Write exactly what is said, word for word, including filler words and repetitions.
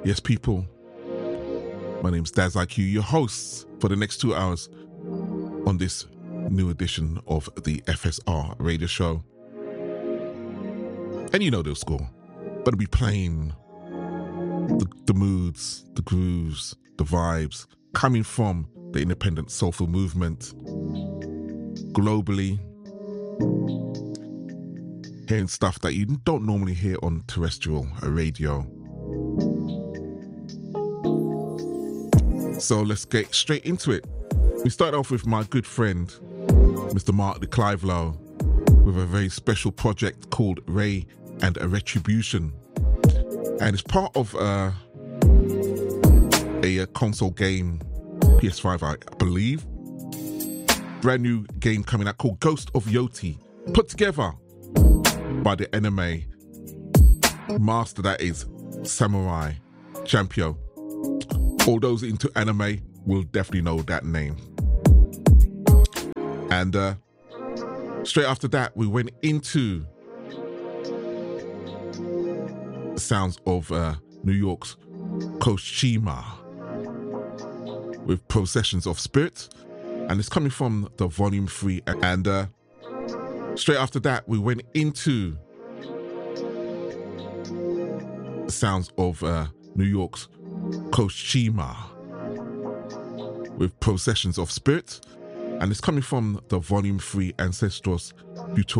Yes, people, my name's Daz I Q, your host for the next two hours on this new edition of the F S R radio show. And you know the score. Gonna be playing the, the moods, the grooves, the vibes coming from the independent soulful movement globally. Hearing stuff that you don't normally hear on terrestrial radio. So let's get straight into it. We start off with my good friend, Mister Mark de Clive-Lowe, with a very special project called Ray and a Retribution. And it's part of uh, a, a console game, P S five, I believe. Brand new game coming out called Ghost of Yoti, put together by the anime master that is Samurai Champion. All those into anime will definitely know that name. And uh, straight after that, we went into the sounds of uh, New York's Koshima with Processions of Spirit. And it's coming from the volume three. And uh, straight after that, we went into the sounds of uh, New York's Koshima with Processions of Spirit. And it's coming from the volume three Ancestros Butor